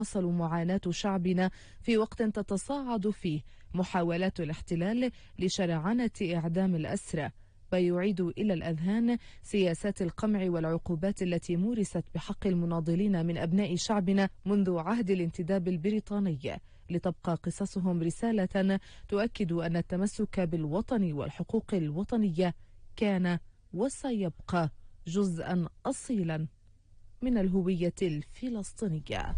تواصل معاناة شعبنا في وقت تتصاعد فيه محاولات الاحتلال لشرعنة إعدام الأسرى، ويعيد إلى الأذهان سياسات القمع والعقوبات التي مورست بحق المناضلين من أبناء شعبنا منذ عهد الانتداب البريطاني، لتبقى قصصهم رسالة تؤكد أن التمسك بالوطن والحقوق الوطنية كان وسيبقى جزءا أصيلا من الهوية الفلسطينية.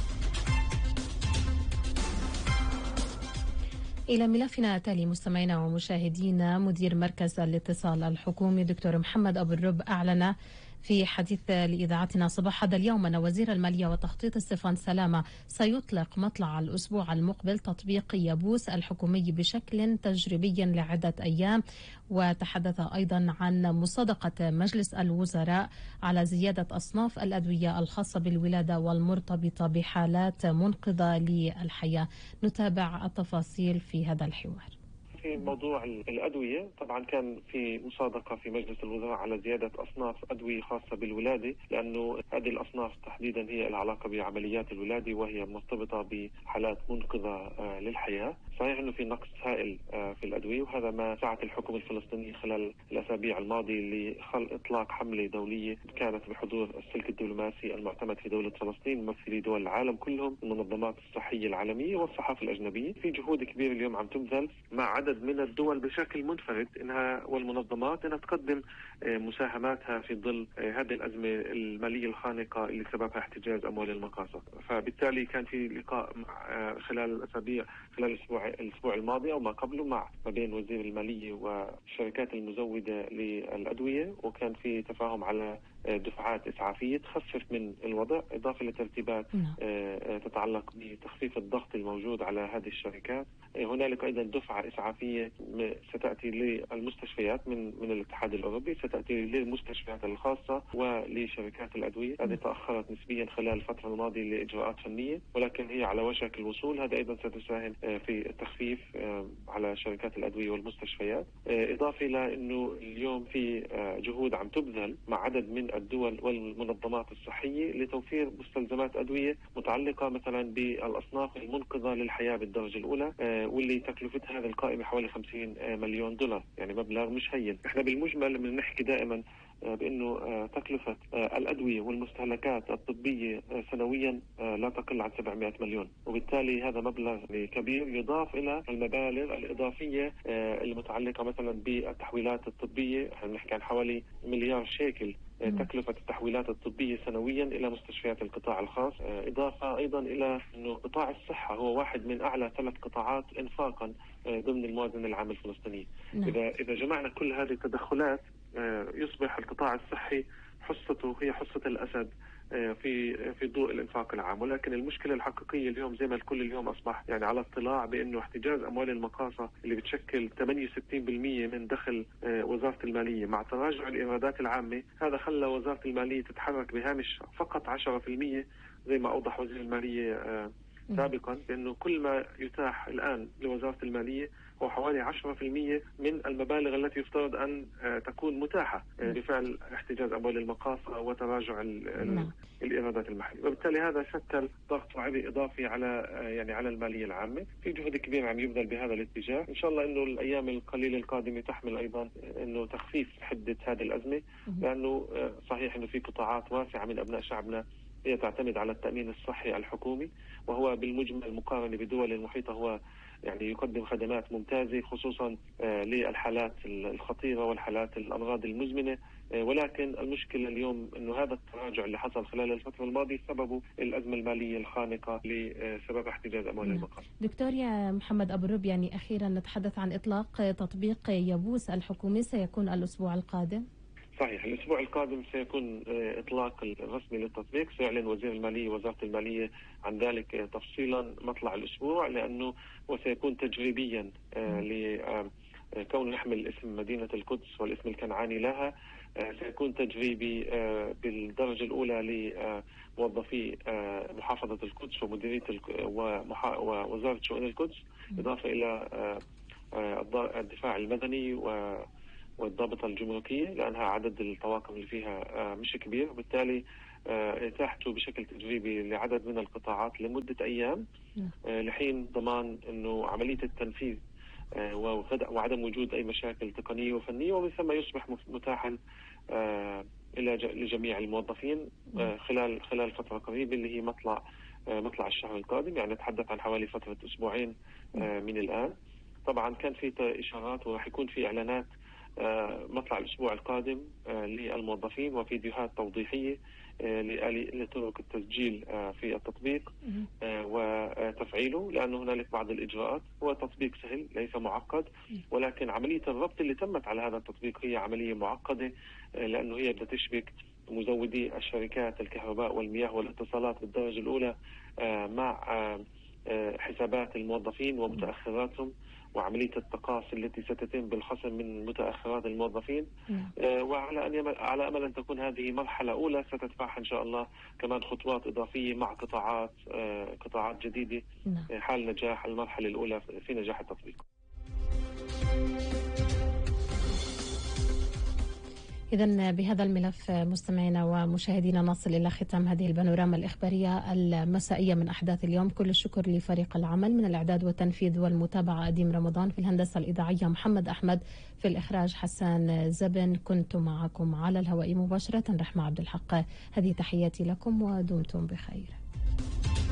إلى ملفنا التالي مستمعينا ومشاهدينا، مدير مركز الاتصال الحكومي دكتور محمد أبو الرب أعلن في حديث لإذاعتنا صباح هذا اليوم أن وزير المالية والتخطيط ستيفان سلامة سيطلق مطلع الأسبوع المقبل تطبيق يابوس الحكومي بشكل تجريبي لعدة أيام. وتحدث أيضا عن مصادقة مجلس الوزراء على زيادة أصناف الأدوية الخاصة بالولادة والمرتبطة بحالات منقذة للحياة. نتابع التفاصيل في هذا الحوار. في موضوع الأدوية، طبعا كان في مصادقة في مجلس الوزراء على زيادة أصناف أدوية خاصة بالولادة، لأنه هذه الأصناف تحديدا هي العلاقة بعمليات الولادة وهي مرتبطة بحالات منقذة للحياة. صحيح أنه في نقص هائل في الأدوية، وهذا ما سعت الحكومة الفلسطينية خلال الأسابيع الماضية لخلق إطلاق حملة دولية كانت بحضور السلك الدبلوماسي المعتمد في دولة فلسطين، ممثلي دول العالم كلهم، المنظمات الصحية العالمية والصحافة الأجنبية. في جهود كبيرة اليوم عم تبذل مع عدد من الدول بشكل منفرد انها والمنظمات انها تقدم مساهماتها في ظل هذه الازمه الماليه الخانقه اللي سببها احتجاز اموال المقاصة. فبالتالي كان في لقاء خلال الاسابيع، خلال الاسبوع الماضي او ما قبله، ما بين وزير الماليه والشركات المزوده للادويه، وكان في تفاهم على دفعات اسعافيه تخفف من الوضع، اضافه لترتيبات تتعلق بتخفيف الضغط الموجود على هذه الشركات. هنالك ايضا دفعه اسعافيه ستاتي للمستشفيات من الاتحاد الاوروبي، ستاتي للمستشفيات الخاصه ولشركات الادويه. هذه تاخرت نسبيا خلال الفتره الماضيه لاجراءات فنيه، ولكن هي على وشك الوصول. هذا ايضا ستساهم في التخفيف على شركات الادويه والمستشفيات، اضافه الى انه اليوم في جهود عم تبذل مع عدد من الدول والمنظمات الصحيه لتوفير مستلزمات ادويه متعلقه مثلا بالاصناف المنقذه للحياه بالدرجه الاولى، واللي تكلفتها هذه القائمه حوالي 50 مليون دولار، يعني مبلغ مش هين. احنا بالمجمل بنحكي دائما بانه تكلفه الادويه والمستهلكات الطبيه سنويا لا تقل عن 700 مليون، وبالتالي هذا مبلغ كبير يضاف الى المبالغ الاضافيه المتعلقه مثلا بالتحويلات الطبيه. احنا بنحكي عن حوالي مليار شيكل تكلفة التحويلات الطبية سنويا إلى مستشفيات القطاع الخاص، إضافة أيضا إلى أنه قطاع الصحة هو واحد من أعلى 3 قطاعات إنفاقا ضمن الموازنة العامة الفلسطينية. إذا جمعنا كل هذه التدخلات يصبح القطاع الصحي حصته هي حصة الأسد في ضوء الانفاق العام. ولكن المشكله الحقيقيه اليوم زي ما الكل اليوم اصبح يعني على اطلاع بانه احتجاز اموال المقاصة اللي بتشكل 68% من دخل وزاره الماليه مع تراجع الايرادات العامه، هذا خلى وزاره الماليه تتحرك بهامش فقط 10%، زي ما اوضح وزير الماليه سابقا، بانه كل ما يتاح الان لوزاره الماليه هو حوالي 10% من المبالغ التي يفترض أن تكون متاحة بفعل احتجاز أموال المقاصة وتراجع الإيرادات المحلية. وبالتالي هذا شكل ضغط وعبء إضافي على المالية العامة. في جهد كبير عم يبذل بهذا الاتجاه. إن شاء الله إنه الأيام القليلة القادمة تحمل أيضا إنه تخفيف حدة هذه الأزمة، لأنه صحيح إنه في قطاعات واسعة من أبناء شعبنا هي تعتمد على التأمين الصحي الحكومي، وهو بالمجمل مقارنة بدول المحيطة هو يعني يقدم خدمات ممتازة، خصوصا للحالات الخطيرة والحالات الأمراض المزمنة. ولكن المشكلة اليوم أنه هذا التراجع اللي حصل خلال الفترة الماضية سببه الأزمة المالية الخانقة لسبب احتجاز أموال المقاصة. دكتور يا محمد أبو الرب، يعني أخيرا نتحدث عن إطلاق تطبيق يابوس الحكومي، سيكون الأسبوع القادم؟ صحيح، الأسبوع القادم سيكون إطلاق الرسمي للتطبيق. سيعلن وزير المالية ووزارة المالية عن ذلك تفصيلا مطلع الأسبوع، لأنه وسيكون تجريبيا لكون نحمل اسم مدينة القدس والاسم الكنعاني لها. سيكون تجريبي بالدرجة الأولى لموظفي محافظة القدس ومديرية ووزارة شؤون القدس، إضافة إلى الدفاع المدني والضابطة الجمركية، لأنها عدد الطواقم اللي فيها مش كبير، وبالتالي إتاحته بشكل تجريبي لعدد من القطاعات لمدة أيام لحين ضمان أنه عملية التنفيذ وعدم وجود أي مشاكل تقنية وفنية، ومن ثم يصبح متاحا لجميع الموظفين خلال فترة قريبة اللي هي مطلع الشهر القادم، يعني نتحدث عن حوالي فترة أسبوعين من الآن. طبعا كان في إشارات وراح يكون في إعلانات مطلع الأسبوع القادم للموظفين وفيديوهات توضيحية لطرق التسجيل في التطبيق وتفعيله، لأنه هنالك بعض الإجراءات. هو تطبيق سهل ليس معقد، ولكن عملية الربط اللي تمت على هذا التطبيق هي عملية معقدة، لأنه هي بدها تشبك مزودي الشركات الكهرباء والمياه والاتصالات بالدرجة الأولى مع حسابات الموظفين ومتأخراتهم، وعملية التقاصي التي ستتم بالخصم من متأخرات الموظفين. على أمل أن تكون هذه مرحلة أولى ستتبعها إن شاء الله كمان خطوات إضافية مع قطاعات جديدة حال نجاح المرحلة الأولى في نجاح التطبيق. إذن بهذا الملف مستمعينا ومشاهدينا نصل إلى ختام هذه البانوراما الإخبارية المسائية من أحداث اليوم. كل الشكر لفريق العمل من الإعداد والتنفيذ والمتابعة أديم رمضان، في الهندسة الإذاعية محمد أحمد، في الإخراج حسان زبن. كنت معكم على الهواء مباشرة رحمة عبد الحق. هذه تحياتي لكم ودمتم بخير.